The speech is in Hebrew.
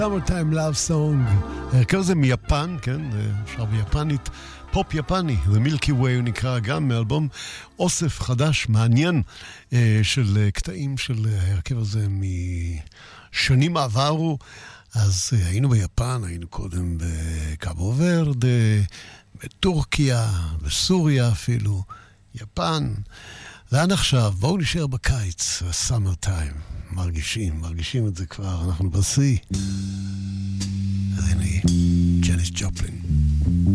Summertime Love Song, ההרכב הזה מיפן, כן, אפשר ביפנית, פופ יפני, The Milky Way הוא נקרא, גם מאלבום אוסף חדש מעניין של קטעים של ההרכב הזה משנים עברו. אז היינו ביפן, היינו קודם בקאבו ורד, בטורקיה, בסוריה אפילו, יפן. לאן עכשיו? בואו נשאר בקיץ, ה-Summer Time. מרגישים את זה כבר, אנחנו בשיא. אז הנה, ג'ניס ג'ופלין.